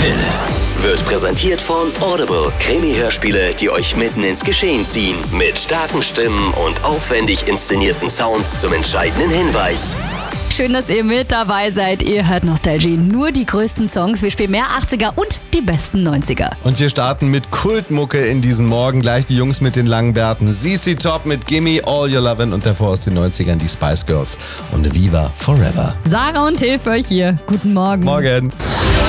Wird präsentiert von Audible. Krimi-Hörspiele, die euch mitten ins Geschehen ziehen. Mit starken Stimmen und aufwendig inszenierten Sounds zum entscheidenden Hinweis. Schön, dass ihr mit dabei seid. Ihr hört Nostalgie. Nur die größten Songs. Wir spielen mehr 80er und die besten 90er. Und wir starten mit Kultmucke in diesen Morgen. Gleich die Jungs mit den langen Bärten. ZZ Top mit Gimme All Your Lovin' und davor aus den 90ern die Spice Girls und Viva Forever. Sarah und Till für euch hier. Guten Morgen. Morgen.